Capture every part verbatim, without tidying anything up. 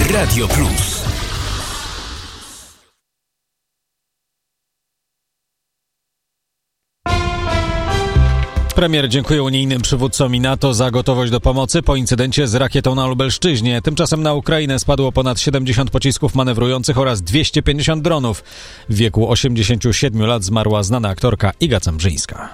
Radio Plus. Premier dziękuje unijnym przywódcom i NATO za gotowość do pomocy po incydencie z rakietą na Lubelszczyźnie. Tymczasem na Ukrainę spadło ponad siedemdziesiąt pocisków manewrujących oraz dwieście pięćdziesiąt dronów. W wieku osiemdziesięciu siedmiu lat zmarła znana aktorka Iga Cembrzyńska.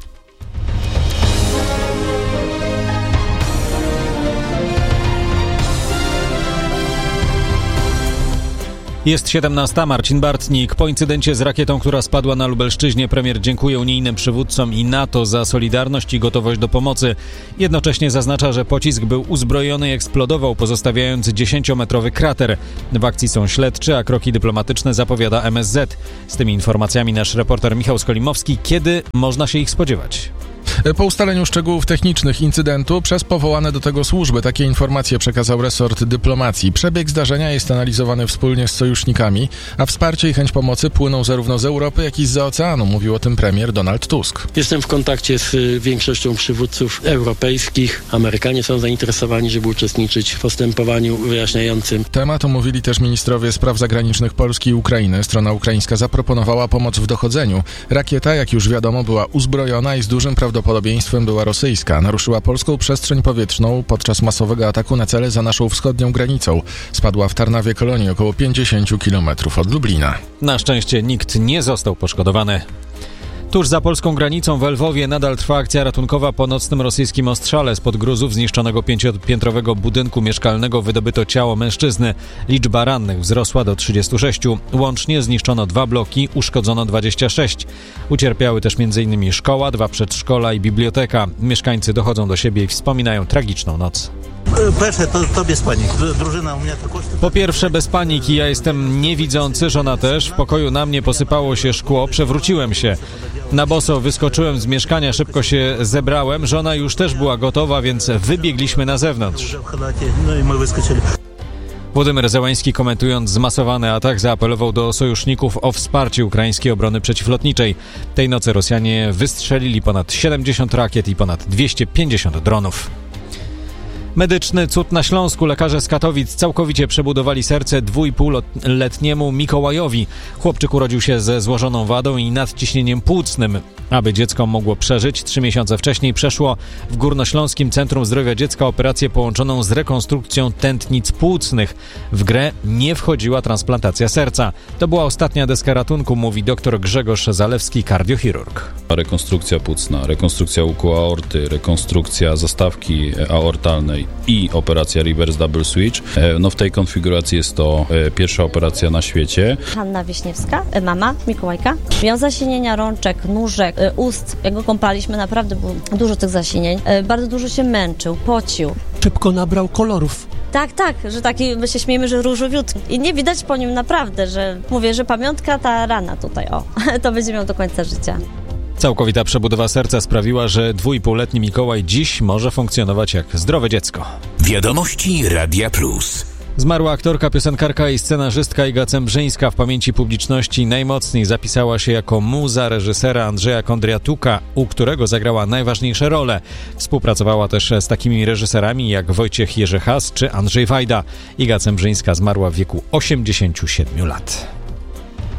Jest siedemnasta. Marcin Bartnik. Po incydencie z rakietą, która spadła na Lubelszczyźnie, premier dziękuje unijnym przywódcom i NATO za solidarność i gotowość do pomocy. Jednocześnie zaznacza, że pocisk był uzbrojony i eksplodował, pozostawiając dziesięciometrowy krater. W akcji są śledczy, a kroki dyplomatyczne zapowiada M S Z. Z tymi informacjami nasz reporter Michał Skolimowski. Kiedy można się ich spodziewać? Po ustaleniu szczegółów technicznych incydentu przez powołane do tego służby takie informacje przekazał resort dyplomacji. Przebieg zdarzenia jest analizowany wspólnie z sojusznikami, a wsparcie i chęć pomocy płyną zarówno z Europy, jak i zza oceanu, mówił o tym premier Donald Tusk. Jestem w kontakcie z większością przywódców europejskich. Amerykanie są zainteresowani, żeby uczestniczyć w postępowaniu wyjaśniającym. Temat omówili też ministrowie spraw zagranicznych Polski i Ukrainy. Strona ukraińska zaproponowała pomoc w dochodzeniu. Rakieta, jak już wiadomo, była uzbrojona i z dużym prawdopodobieństwem była rosyjska. Naruszyła polską przestrzeń powietrzną podczas masowego ataku na cele za naszą wschodnią granicą. Spadła w Tarnawie Kolonii, około pięćdziesiąt kilometrów od Lublina. Na szczęście nikt nie został poszkodowany. Tuż za polską granicą w Lwowie nadal trwa akcja ratunkowa po nocnym rosyjskim ostrzale. Spod gruzów zniszczonego pięciopiętrowego budynku mieszkalnego wydobyto ciało mężczyzny. Liczba rannych wzrosła do trzydziestu sześciu. Łącznie zniszczono dwa bloki, uszkodzono dwadzieścia sześć. Ucierpiały też m.in. szkoła, dwa przedszkola i biblioteka. Mieszkańcy dochodzą do siebie i wspominają tragiczną noc. Po pierwsze bez paniki, ja jestem niewidzący, żona też. W pokoju na mnie posypało się szkło, przewróciłem się. Na boso wyskoczyłem z mieszkania, szybko się zebrałem. Żona już też była gotowa, więc wybiegliśmy na zewnątrz. Władimir Zełański, komentując zmasowany atak, zaapelował do sojuszników o wsparcie ukraińskiej obrony przeciwlotniczej. Tej nocy Rosjanie wystrzelili ponad siedemdziesiąt rakiet i ponad dwieście pięćdziesiąt dronów. Medyczny cud na Śląsku. Lekarze z Katowic całkowicie przebudowali serce dwuipółletniemu Mikołajowi. Chłopczyk urodził się ze złożoną wadą i nadciśnieniem płucnym. Aby dziecko mogło przeżyć, trzy miesiące wcześniej przeszło w Górnośląskim Centrum Zdrowia Dziecka operację połączoną z rekonstrukcją tętnic płucnych. W grę nie wchodziła transplantacja serca. To była ostatnia deska ratunku, mówi dr Grzegorz Zalewski, kardiochirurg. Rekonstrukcja płucna, rekonstrukcja łuku aorty, rekonstrukcja zastawki aortalnej i operacja reverse double switch. No w tej konfiguracji jest to pierwsza operacja na świecie. Hanna Wiśniewska, mama Mikołajka. Miał zasinienia rączek, nóżek, ust. Jak go kąpaliśmy, naprawdę było dużo tych zasinień. Bardzo dużo się męczył, pocił. Szybko nabrał kolorów. Tak, tak, że taki, my się śmiejemy, że różowiutki. I nie widać po nim naprawdę, że mówię, że pamiątka ta rana tutaj, o, to będzie miał do końca życia. Całkowita przebudowa serca sprawiła, że dwuipółletni Mikołaj dziś może funkcjonować jak zdrowe dziecko. Wiadomości Radia Plus. Zmarła aktorka, piosenkarka i scenarzystka Iga Cembrzyńska w pamięci publiczności najmocniej zapisała się jako muza reżysera Andrzeja Kondriatuka, u którego zagrała najważniejsze role. Współpracowała też z takimi reżyserami jak Wojciech Jerzy Has czy Andrzej Wajda. Iga Cembrzyńska zmarła w wieku osiemdziesięciu siedmiu lat.